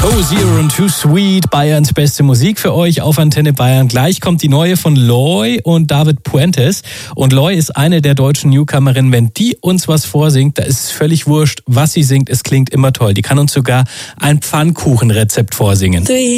Zero und Too Sweet, Bayerns beste Musik für euch auf Antenne Bayern. Gleich kommt die neue von Loy und David Puentes. Und Loy ist eine der deutschen Newcomerinnen. Wenn die uns was vorsingt, da ist es völlig wurscht, was sie singt. Es klingt immer toll. Die kann uns sogar ein Pfannkuchenrezept vorsingen.